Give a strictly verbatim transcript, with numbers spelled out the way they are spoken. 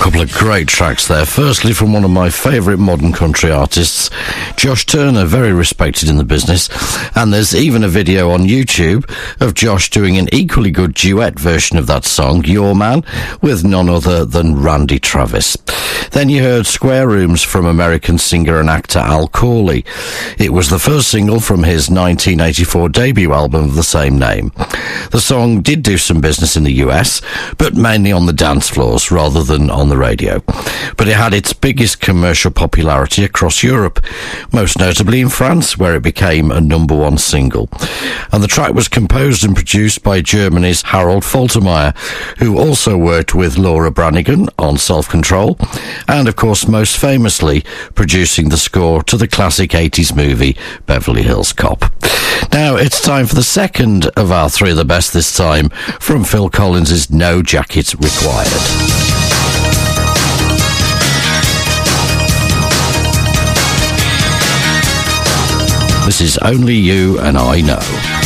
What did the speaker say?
Couple of great tracks there. Firstly, from one of my favourite modern country artists, Josh Turner, very respected in the business. And there's even a video on YouTube of Josh doing an equally good duet version of that song, Your Man, with none other than Randy Travis. Then you heard Square Rooms from American singer and actor Al Corley. It was the first single from his nineteen eighty-four debut album of the same name. The song did do some business in the U S, but mainly on the dance floors rather than on the radio. But it had its biggest commercial popularity across Europe, most notably in France, where it became a number one single. And the track was composed and produced by Germany's Harold Faltermeyer, who also worked with Laura Branigan on Self-Control, and of course most famously producing the score to the classic eighties movie Beverly Hills Cop. Now it's time for the second of our three of the best, this time from Phil Collins' No Jacket Required. This is Only You and I Know.